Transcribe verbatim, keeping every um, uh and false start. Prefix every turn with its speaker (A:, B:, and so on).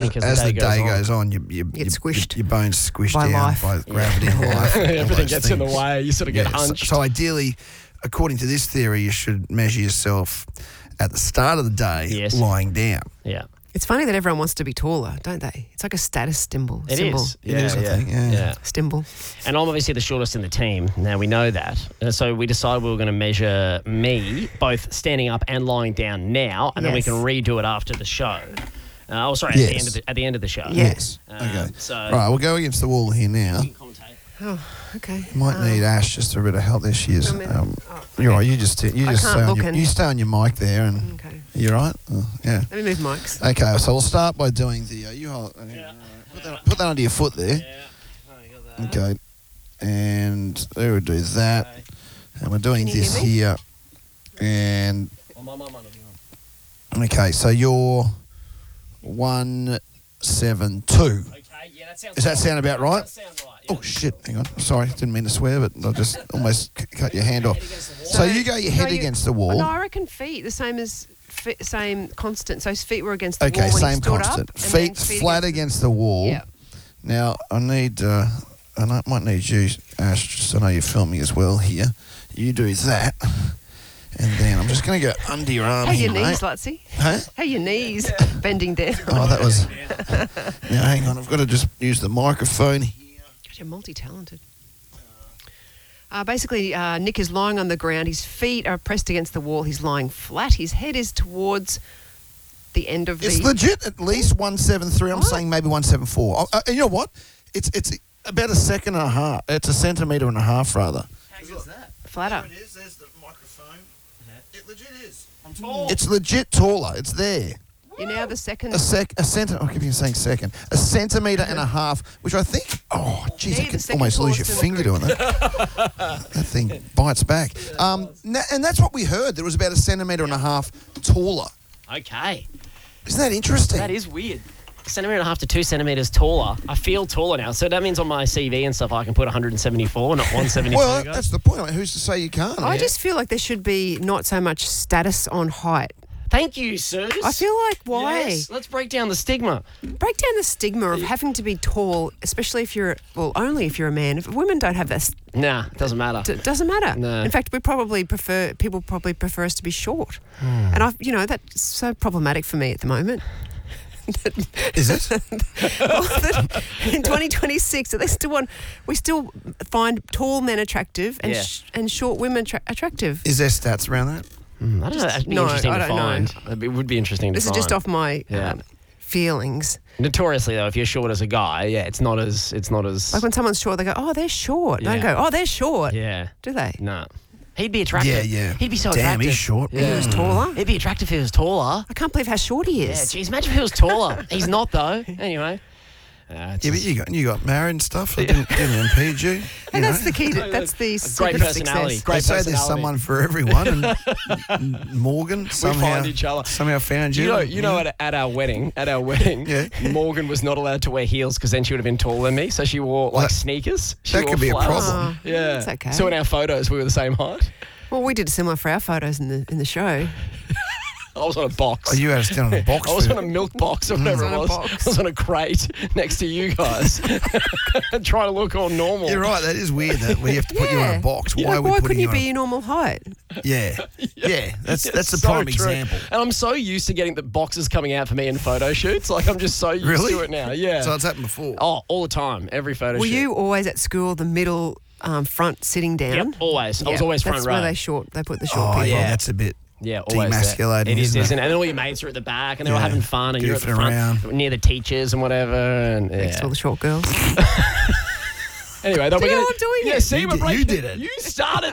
A: as,
B: as
A: the day,
B: the day
A: goes,
B: goes on, you, you,
C: Get
B: you,
C: squished.
B: your bones squished
C: By
B: down
C: life.
B: by gravity and life. and all
A: Everything
B: those
A: gets in the
B: things.
A: way. You sort of get
B: Yeah, so,
A: hunched.
B: so ideally, according to this theory, you should measure yourself at the start of the day
A: Yes.
B: lying down.
A: yeah.
C: It's funny that everyone wants to be taller, don't they? It's like a status symbol.
A: It
C: symbol.
A: is.
B: It
A: yeah,
B: is, I
A: yeah.
B: think, yeah.
A: yeah.
C: Symbol.
A: And I'm obviously the shortest in the team. Now we know that. And so we decided we were going to measure me both standing up and lying down now, and then we
C: Yes.
A: can redo it after the show. Uh, oh, sorry, at, the
B: Yes.
A: end of the, at the end of the show.
B: Yes.
A: Um,
B: okay.
A: So
B: Right, we'll go against the wall here now.
A: you can commentate.
C: Oh, okay.
B: You might need Ash just for a bit of help. There she is.
C: I mean,
B: Um,
C: oh,
B: you're right. You just you
C: I
B: just
C: can't
B: stay on
C: look
B: your,
C: and-
B: you stay on your mic there, and
C: Okay.
B: you're right. Oh, yeah.
C: Let me move mics.
B: Okay, so we'll start by doing the. Uh, you hold. Uh, put, that, put that under your foot there.
A: Yeah. Oh, you got that.
B: Okay, and there we do that,
A: Okay.
B: and we're doing
C: Can you
B: this
C: hear me?
B: here, and
A: Oh, my mum might not be on.
B: okay, so you're one seven two.
A: Okay, yeah, that sounds
B: Does that
A: right.
B: sound about right?
A: That sounds right. Yeah.
B: Oh shit! Hang on. Sorry, didn't mean to swear, but I just almost c- cut your hand off.
A: Head against the wall.
B: So you go your head
C: No, you-
B: against the
C: Oh,
B: wall.
C: no, I reckon feet, the same as fe- same constant. So his feet were against the
B: Okay,
C: wall when he
B: same
C: stood
B: constant.
C: up. and
B: Feet
C: then
B: flat against the wall.
C: Yeah.
B: Now I need. Uh, I might- might need you, Ash. Just so I know you're filming as well here. You do that, and then I'm just going to go under your arm
C: How
B: here,
C: your
B: mate.
C: knees, Lutzy?
B: Huh?
C: How your knees bending down?
B: Oh, that was. Now hang on. I've got to just use the microphone here.
C: God, you're multi-talented. Uh, basically, uh, Nick is lying on the ground. His feet are pressed against the wall. He's lying flat. His head is towards the end of
B: It's
C: the...
B: legit. At least one seven three. I'm
C: What?
B: saying maybe one seven four. Oh, uh, you know what? It's it's about a second and a half. It's a centimetre and a half, rather.
A: How good's that?
C: Flatter.
B: it is. There's the microphone. It legit is.
A: I'm tall.
B: It's legit taller. It's there.
C: You're now the second...
B: A sec, a cent. I keep saying second. A centimetre and a half, which I think. Oh, jeez,
C: Yeah,
B: I
C: the
B: could
C: second
B: almost lose your
C: tallest in the
B: finger doing that. That thing bites back. Um, na- and that's what we heard. There was about a centimetre and a half taller.
A: Okay.
B: Isn't that interesting?
A: That is weird. A centimetre and a half to two centimetres taller. I feel taller now. So that means on my C V and stuff I can put one seventy-four, not one seventy-two.
B: Well,
A: guys.
B: that's the point. I mean, who's to say you can't?
C: I just feel like there should be not so much status on height.
A: Thank you, Suze.
C: I feel like, why?
A: Yes, let's break down the stigma.
C: Break down the stigma of having to be tall, especially if you're, well, only if you're a man. If women don't have that,
A: Nah, doesn't matter.
C: it doesn't matter.
A: No.
C: In fact, we probably prefer, people probably prefer us to be short. And I, you know, that's so problematic for me at the moment.
B: Is it?
C: Well, that in twenty twenty-six, they still want, we still find tall men attractive and
A: Yeah.
C: sh- and short women tra- attractive.
B: Is there stats around that?
A: Mm, I don't know. That'd be
C: No,
A: interesting
C: I
A: to
C: don't know.
A: find. It would be interesting to
C: This
A: find.
C: is just off my
A: Yeah.
C: um, feelings.
A: Notoriously, though, if you're short as a guy, yeah, it's not as it's not as.
C: Like when someone's short, they go, "Oh, they're short." They
A: Yeah.
C: don't go, "Oh, they're short."
A: yeah.
C: Do they?
A: No. He'd be attractive.
B: Yeah, yeah.
A: He'd be so
B: Damn,
A: attractive.
B: he's short.
A: Yeah.
C: He was taller.
A: He'd be attractive if he was taller.
C: I can't believe how short he
A: Yeah,
C: is.
A: geez, imagine if he was taller. He's not, though. Anyway. Uh, it's
B: Yeah, but
A: just-
B: you got you got married and stuff. So didn't, didn't impede you.
C: And
B: you
C: that's
B: know?
C: the key. To, that's the
A: great
C: secret of
A: personality.
C: success.
A: Great
B: They say there's
A: personality.
B: someone for everyone, and and Morgan somehow
A: find each other.
B: somehow found you.
A: You know, you know, at, at our wedding, at our wedding,
B: Yeah.
A: Morgan was not allowed to wear heels because then she would have been taller than me. So she wore like
B: that-
A: sneakers. She
B: that
A: wore
B: could be a
A: flats.
B: problem.
C: Oh,
A: Yeah,
C: that's okay.
A: So in our photos, we were the same height.
C: Well, we did similar for our photos in the in the show.
A: I was on a box.
B: Oh, you had us down on a box.
A: I was
B: for-
A: on a milk box or whatever
C: on
A: it
C: a
A: was.
C: box.
A: I was on a crate next to you guys, trying to look all normal.
B: You're right. That is weird that we have to put you in
C: Yeah.
B: a box. Why
C: Like,
B: are we
C: why
B: putting
C: couldn't you
B: you
C: be
B: in
C: your normal height?
B: a... Yeah, yeah. That's
A: It's
B: that's the
A: so
B: prime
A: true.
B: example.
A: And I'm so used to getting the boxes coming out for me in photo shoots. Like I'm just so used
B: Really?
A: to it now. Yeah.
B: So it's happened before.
A: oh, all the time, every photo
C: Were
A: shoot.
C: you always at school the middle um, front sitting down?
A: Yep, always. I was
C: Yeah,
A: always front
C: that's
A: row.
C: where they short. They put the short
B: Oh,
C: people.
B: yeah,
A: yeah.
B: that's a bit.
A: Yeah, always there.
B: Demasculating,
A: It is,
B: isn't it?
A: isn't it? And all your mates are at the back, and they're all
B: Yeah,
A: having fun, and you're at the
B: goofing
A: front
B: around.
A: near the teachers and whatever. And
C: Next to
A: yeah.
C: all the short girls.
A: Anyway, then
C: See
A: we're
C: how
A: gonna,
C: I'm doing
A: yeah,
C: it?
A: See,
B: You
A: we're
B: did- you
A: breaking-
B: did it.
A: You started.